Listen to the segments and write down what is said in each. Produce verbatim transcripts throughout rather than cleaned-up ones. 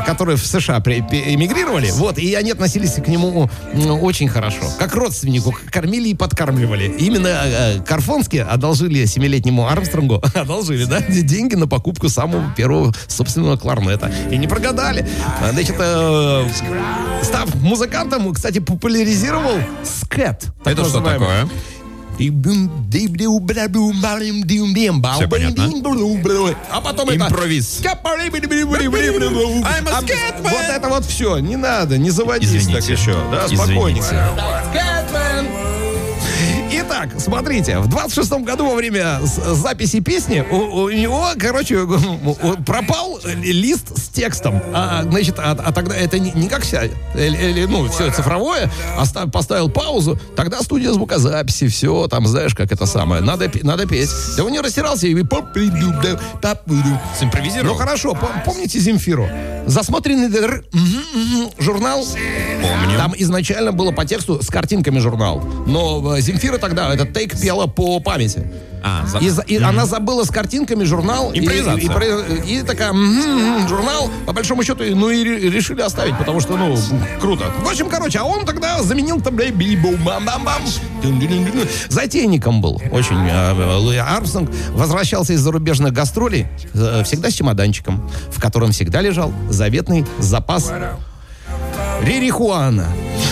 которые в США при, при, эмигрировали, вот, и они относились к нему ну, очень хорошо. Как родственнику, кормили и подкармливали. Именно э, Карфонские одолжили семилетнему Армстронгу, одолжили, да, деньги на покупку самого первого собственного кларнета. И не прогадали. Значит, э, став музыкантом, кстати, популяризировал скэт. Это что такое? Все понятно. А потом импровиз. это... Вот это вот все. Не надо, не заводись. Извините. Так еще. Да, спокойненько. Итак, смотрите, в двадцать шестом году во время записи песни у, у него, короче, пропал лист с текстом. А, значит, а, а тогда это не, не как вся, ну, все цифровое, оставил, поставил паузу, тогда студия звукозаписи, все, там, знаешь, как это самое, надо, надо петь. Да он не растирался и симпровизировал. Ну, хорошо, помните Земфиру? Засмотренный журнал. Помню. Там изначально было по тексту с картинками журнал. Но Земфира тогда этот тейк пела по памяти. А, за... И, и mm-hmm. она забыла с картинками журнал. Импровизация. И, и, и, и такая, м-м-м, журнал, по большому счету, ну и решили оставить, потому что, ну, круто. В общем, короче, а он тогда заменил там бам-бам-бам. Затейником был очень. Луи Армстронг возвращался из зарубежных гастролей всегда с чемоданчиком, в котором всегда лежал заветный запас рерихуана.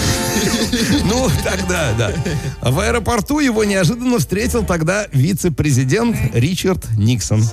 Ну, тогда, да. В аэропорту его неожиданно встретил тогда вице-президент Ричард Никсон.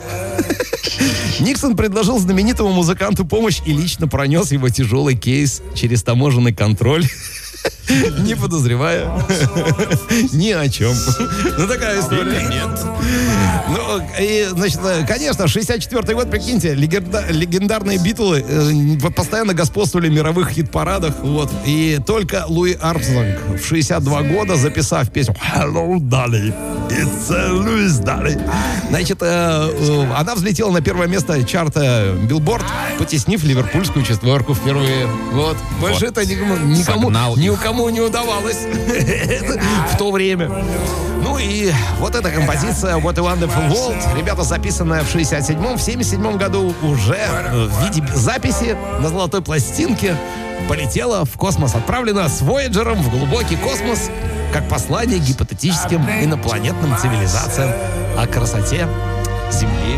Никсон предложил знаменитому музыканту помощь и лично пронес его тяжелый кейс через таможенный контроль, не подозревая ни о чем. Ну, такая история. Нет. Ну, и, значит, конечно, шестьдесят четвёртый год, прикиньте, легенда, легендарные Битлы э, постоянно господствовали в мировых хит-парадах, вот. И только Луи Армстронг в шестьдесят два года, записав песню «Hello, Dolly, it's Louis Dolly», значит, э, э, она взлетела на первое место чарта Billboard, потеснив ливерпульскую четверку впервые. Вот. Больше вот. Это никому, никому, никому не удавалось в то время. Ну и вот эта композиция What a Wonderful World, ребята, записанная в шестьдесят седьмом, в семьдесят седьмом году уже в виде записи на золотой пластинке полетела в космос, отправлена с Вояджером в глубокий космос как послание гипотетическим инопланетным цивилизациям о красоте Земли.